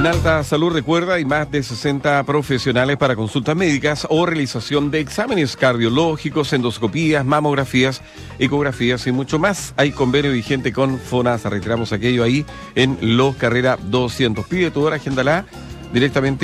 En Alta Salud, recuerda, hay más de 60 profesionales para consultas médicas o realización de exámenes cardiológicos, endoscopías, mamografías, ecografías y mucho más. Hay convenio vigente con FONASA. Reiteramos aquello ahí en Los Carrera 200. Pide tu hora, agéndala directamente